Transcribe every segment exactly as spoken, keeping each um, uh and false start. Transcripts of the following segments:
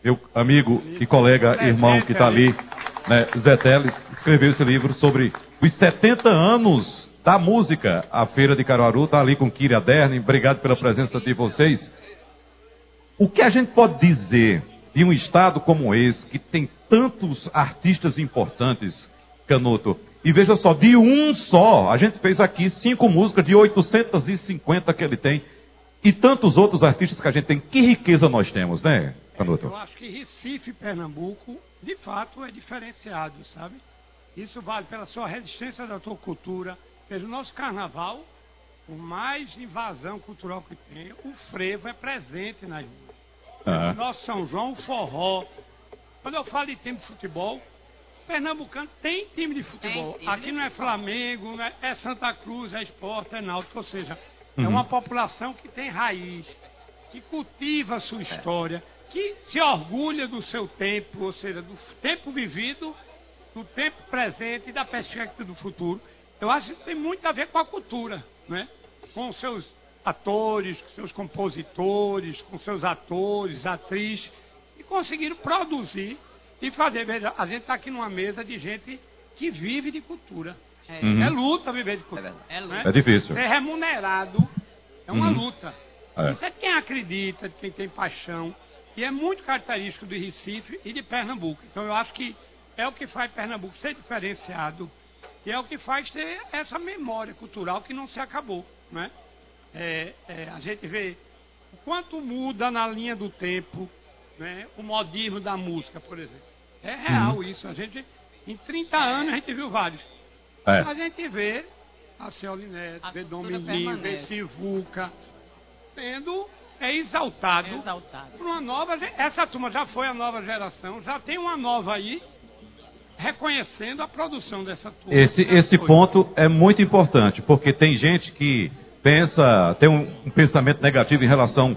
meu amigo e colega, irmão que está ali, né, Zé Teles, escreveu esse livro sobre os setenta anos da música. A Feira de Caruaru está ali com Kira Derni. Obrigado pela presença de vocês. O que a gente pode dizer de um estado como esse, que tem tantos artistas importantes, Canuto? E veja só, de um só, a gente fez aqui cinco músicas de oitocentos e cinquenta que ele tem. E tantos outros artistas que a gente tem. Que riqueza nós temos, né, Canuto? Eu acho que Recife e Pernambuco, de fato, é diferenciado, sabe? Isso vale pela sua resistência da sua cultura, pelo nosso carnaval, por mais invasão cultural que tem, o frevo é presente nas ruas. Ah. O nosso São João, o forró. Quando eu falo de time de futebol, Pernambucano tem time de futebol. Time Aqui de não é Flamengo, não é, é Santa Cruz, é Sport, é Náutico, ou seja, uhum. é uma população que tem raiz, que cultiva a sua história, que se orgulha do seu tempo, ou seja, do tempo vivido, do tempo presente e da perspectiva do futuro. Eu acho que isso tem muito a ver com a cultura, né? Com os seus atores, com seus compositores, com seus atores, atrizes, e conseguiram produzir e fazer. Veja, a gente está aqui numa mesa de gente que vive de cultura. É, uhum. é luta viver de cultura. É, né? é difícil. Ser remunerado é uma uhum. luta. É. Isso é de quem acredita, de quem tem paixão. E é muito característico de Recife e de Pernambuco. Então eu acho que é o que faz Pernambuco ser diferenciado. E é o que faz ter essa memória cultural que não se acabou, né? É, é, a gente vê o quanto muda na linha do tempo, né? O modismo da música, por exemplo. É real uhum. isso. A gente, em trinta anos a gente viu vários. É. A gente vê a Cioli Neto, vê Dom Mindinho, vê Sivuca, sendo é exaltado, exaltado por uma nova. Essa turma já foi a nova geração, já tem uma nova aí. Reconhecendo a produção dessa turma. Esse, esse ponto é muito importante, porque tem gente que pensa, tem um, um pensamento negativo em relação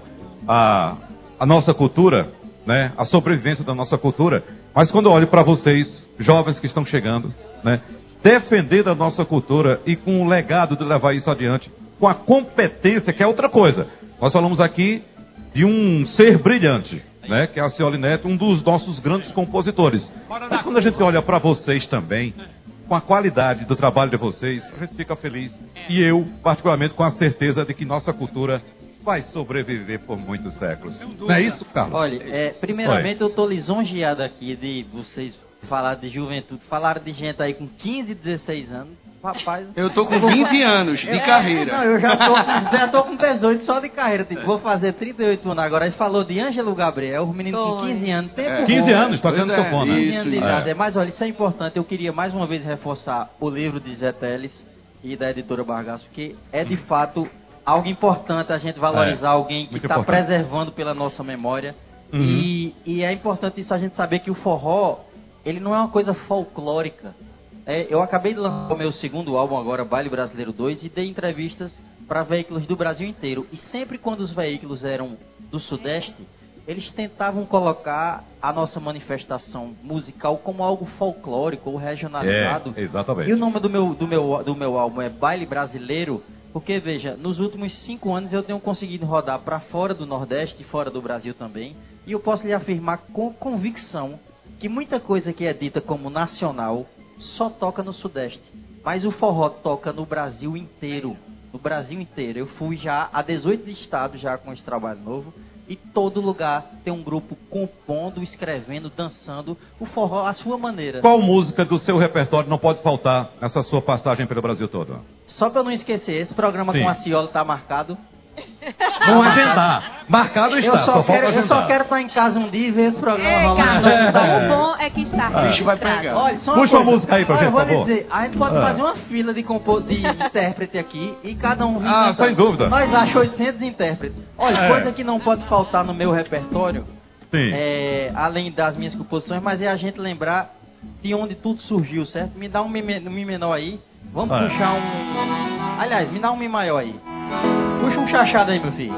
à a, a nossa cultura, né, a sobrevivência da nossa cultura, mas quando eu olho para vocês, jovens que estão chegando, né, defender a nossa cultura e com o legado de levar isso adiante, com a competência, que é outra coisa. Nós falamos aqui de um ser brilhante, né, que é a Cioli Neto, um dos nossos grandes compositores. Mas quando a gente olha para vocês também, com a qualidade do trabalho de vocês, a gente fica feliz. E eu, particularmente, com a certeza de que nossa cultura vai sobreviver por muitos séculos. Não é isso, Carlos? Olha, é, primeiramente Oi. eu estou lisonjeado aqui de vocês falar de juventude. Falaram de gente aí com quinze, dezesseis anos. Rapaz, eu tô com vinte anos de é, carreira. Não, eu já tô, já tô com dezoito só de carreira. Tipo, é. Vou fazer trinta e oito anos agora. Ele falou de Ângelo Gabriel, o menino com quinze anos. Tempo é. quinze anos, tocando sanfona. É, isso, é. Mas olha, isso é importante. Eu queria mais uma vez reforçar o livro de Zé Teles e da editora Bargaço, porque é de fato algo importante a gente valorizar é. alguém que está preservando pela nossa memória. Uhum. E, e é importante isso a gente saber que o forró, ele não é uma coisa folclórica. É, eu acabei de lançar o meu segundo álbum agora, Baile Brasileiro dois, e dei entrevistas para veículos do Brasil inteiro. E sempre quando os veículos eram do Sudeste, eles tentavam colocar a nossa manifestação musical como algo folclórico ou regionalizado. É, exatamente. E o nome do meu, do, meu, do meu álbum é Baile Brasileiro, porque, veja, nos últimos cinco anos eu tenho conseguido rodar para fora do Nordeste e fora do Brasil também. E eu posso lhe afirmar com convicção que muita coisa que é dita como nacional só toca no Sudeste, mas o forró toca no Brasil inteiro, no Brasil inteiro. Eu fui já a dezoito estados já com esse trabalho novo, e todo lugar tem um grupo compondo, escrevendo, dançando o forró à sua maneira. Qual música do seu repertório não pode faltar nessa sua passagem pelo Brasil todo? Só para eu não esquecer, esse programa Sim. com a Cioli está marcado. Vamos agendar. Marcado está. Eu só, só quero, eu só quero estar em casa um dia e ver esse programa Ei, rolando. Carlos, o bom é que está ah. bicho vai pegar. Olha, só uma Puxa coisa. uma música aí pra Olha, gente, eu vou por favor. dizer, a gente pode ah. fazer uma fila de, compo... de intérprete aqui e cada um... Ah, sem dúvida. Nós achamos oitocentos intérpretes. Olha, é. coisa que não pode faltar no meu repertório, Sim. É, além das minhas composições, mas é a gente lembrar de onde tudo surgiu, certo? Me dá um mi, um mi menor aí. Vamos ah. puxar um... Aliás, me dá um mi maior aí. Puxa um chachado aí, meu filho.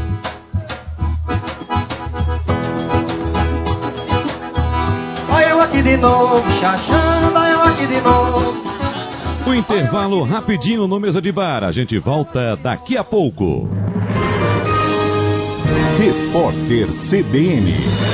Olha eu aqui de novo, chachando, olha eu aqui de novo. O intervalo rapidinho no Mesa de Bar. A gente volta daqui a pouco. Repórter C B N.